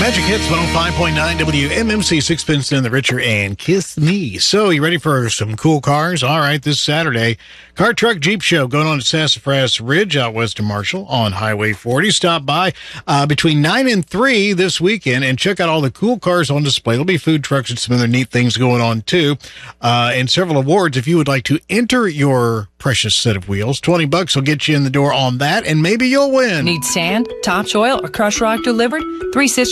Magic Hits 105.9 WMMC, Sixpence and the Richer, and Kiss Me. So, you ready for some cool cars? All right, this Saturday, Car Truck Jeep Show going on at Sassafras Ridge out west of Marshall on Highway 40. Stop by between 9 and 3 this weekend and check out all the cool cars on display. There'll be food trucks and some other neat things going on, too, and several awards. If you would like to enter your precious set of wheels, $20 will get you in the door on that, and maybe you'll win. Need sand, topsoil, or crushed rock delivered? Three Sisters